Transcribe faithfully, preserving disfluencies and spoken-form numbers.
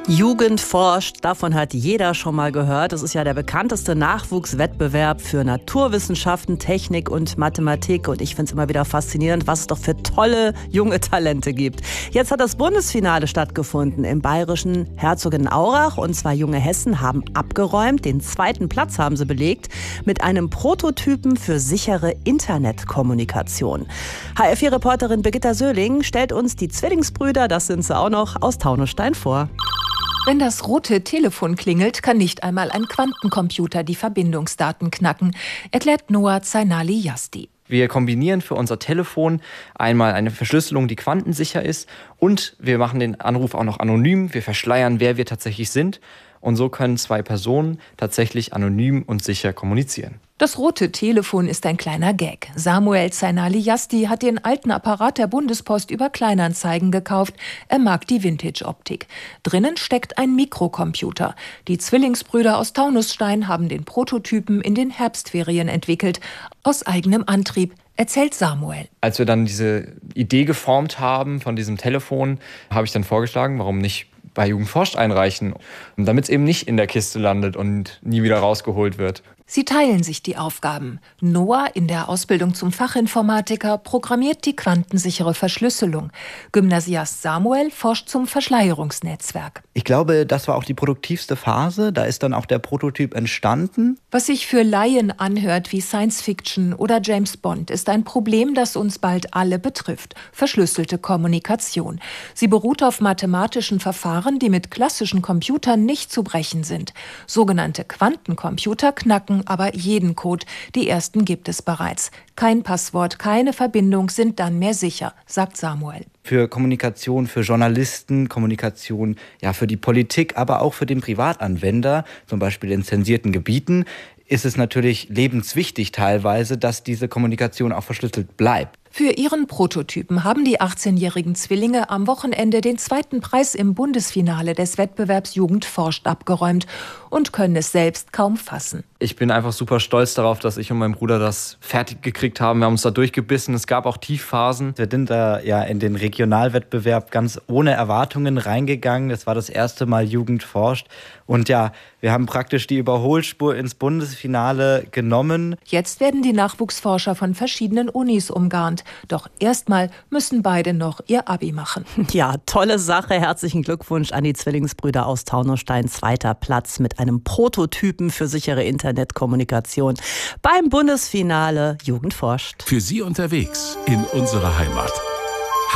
Jugend forscht, davon hat jeder schon mal gehört. Das ist ja der bekannteste Nachwuchswettbewerb für Naturwissenschaften, Technik und Mathematik. Und ich finde es immer wieder faszinierend, was es doch für tolle junge Talente gibt. Jetzt hat das Bundesfinale stattgefunden im bayerischen Herzogenaurach. Und zwei junge Hessen haben abgeräumt. Den zweiten Platz haben sie belegt mit einem Prototypen für sichere Internetkommunikation. H R vier Reporterin Birgitta Söhling stellt uns die Zwillingsbrüder, das sind sie auch noch, aus Taunusstein vor. Wenn das rote Telefon klingelt, kann nicht einmal ein Quantencomputer die Verbindungsdaten knacken, erklärt Noah Zainali-Yasti. Wir kombinieren für unser Telefon einmal eine Verschlüsselung, die quantensicher ist, und wir machen den Anruf auch noch anonym. Wir verschleiern, wer wir tatsächlich sind, und so können zwei Personen tatsächlich anonym und sicher kommunizieren. Das rote Telefon ist ein kleiner Gag. Samuel Zainali-Yasti hat den alten Apparat der Bundespost über Kleinanzeigen gekauft. Er mag die Vintage-Optik. Drinnen steckt ein Mikrocomputer. Die Zwillingsbrüder aus Taunusstein haben den Prototypen in den Herbstferien entwickelt. Aus eigenem Antrieb, erzählt Samuel. Als wir dann diese Idee geformt haben von diesem Telefon, habe ich dann vorgeschlagen, warum nicht bei Jugend forscht einreichen, damit es eben nicht in der Kiste landet und nie wieder rausgeholt wird. Sie teilen sich die Aufgaben. Noah, in der Ausbildung zum Fachinformatiker, programmiert die quantensichere Verschlüsselung. Gymnasiast Samuel forscht zum Verschleierungsnetzwerk. Ich glaube, das war auch die produktivste Phase. Da ist dann auch der Prototyp entstanden. Was sich für Laien anhört wie Science Fiction oder James Bond, ist ein Problem, das uns bald alle betrifft. Verschlüsselte Kommunikation. Sie beruht auf mathematischen Verfahren, die mit klassischen Computern nicht zu brechen sind. Sogenannte Quantencomputer knacken aber jeden Code. Die ersten gibt es bereits. Kein Passwort, keine Verbindung sind dann mehr sicher, sagt Samuel. Für Kommunikation, für Journalisten, Kommunikation, ja, für die Politik, aber auch für den Privatanwender, zum Beispiel in zensierten Gebieten, ist es natürlich lebenswichtig teilweise, dass diese Kommunikation auch verschlüsselt bleibt. Für ihren Prototypen haben die achtzehnjährigen Zwillinge am Wochenende den zweiten Preis im Bundesfinale des Wettbewerbs Jugend forscht abgeräumt und können es selbst kaum fassen. Ich bin einfach super stolz darauf, dass ich und mein Bruder das fertig gekriegt haben. Wir haben uns da durchgebissen. Es gab auch Tiefphasen. Wir sind da ja in den Regionalwettbewerb ganz ohne Erwartungen reingegangen. Das war das erste Mal Jugend forscht. Und ja, wir haben praktisch die Überholspur ins Bundesfinale genommen. Jetzt werden die Nachwuchsforscher von verschiedenen Unis umgarnt. Doch erstmal müssen beide noch ihr Abi machen. Ja, tolle Sache. Herzlichen Glückwunsch an die Zwillingsbrüder aus Taunusstein. Zweiter Platz mit einem Prototypen für sichere Internetkommunikation beim Bundesfinale Jugend forscht. Für Sie unterwegs in unserer Heimat.